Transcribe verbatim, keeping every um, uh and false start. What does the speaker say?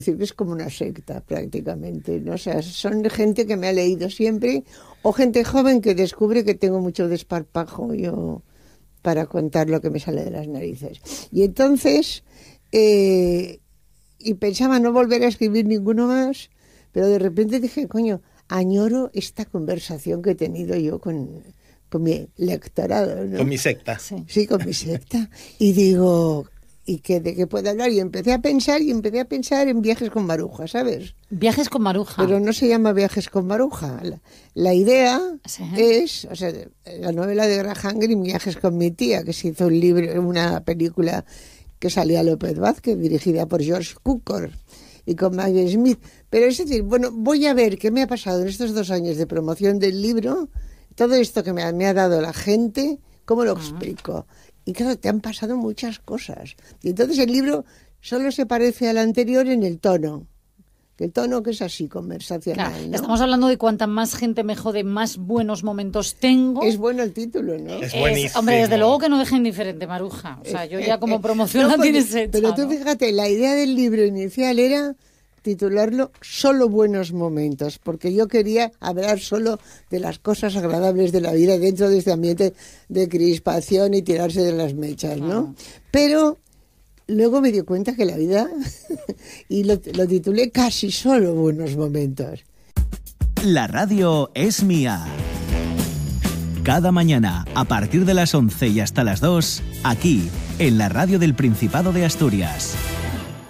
Es como una secta prácticamente, ¿no? O sea, son gente que me ha leído siempre o gente joven que descubre que tengo mucho desparpajo yo para contar lo que me sale de las narices. Y entonces, eh, y pensaba no volver a escribir ninguno más, pero de repente dije, coño, añoro esta conversación que he tenido yo con, con mi lectorado, ¿no? Con mi secta. Sí, sí, con mi secta. Y digo... y que de qué puedo hablar, y empecé a pensar y empecé a pensar en Viajes con Maruja, ¿sabes? Viajes con Maruja. Pero no se llama Viajes con Maruja. La, la idea sí. es, o sea, la novela de Graham Greene, Viajes con mi tía, que se hizo un libro, una película que salía López Vázquez, dirigida por George Cukor y con Maggie Smith. Pero es decir, bueno, voy a ver qué me ha pasado en estos dos años de promoción del libro, todo esto que me ha, me ha dado la gente, ¿cómo lo explico? Y claro, te han pasado muchas cosas. Y entonces el libro solo se parece al anterior en el tono. El tono que es así, conversacional, claro, ¿no? Estamos hablando de cuanta más gente me jode, más buenos momentos tengo. Es bueno el título, ¿no? Es Es, buenísimo. hombre, desde luego que no deje indiferente, Maruja. O sea, yo ya como promoción no, la porque, tienes hecha, pero tú ¿no? fíjate, la idea del libro inicial era titularlo Solo buenos momentos, porque yo quería hablar solo de las cosas agradables de la vida dentro de este ambiente de crispación y tirarse de las mechas, ¿no? Ah. Pero luego me di cuenta que la vida, y lo, lo titulé Casi solo buenos momentos. La radio es mía. Cada mañana, a partir de las once y hasta las dos, aquí, en la radio del Principado de Asturias.